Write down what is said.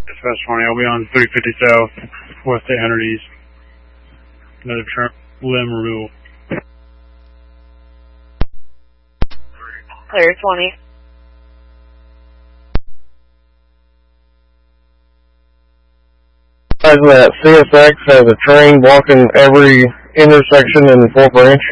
Dispatch 20, I'll be on 350 South, West 800 East. Another limb removal. Clear 20. That CSX has a train blocking every intersection in 4 Branch.